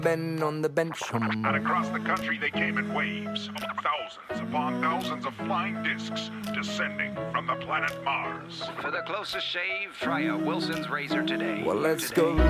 Ben on the bench. And across the country they came in waves, thousands upon thousands of flying discs descending from the planet Mars. For the closest shave, try a Wilson's razor today. Well, let's go.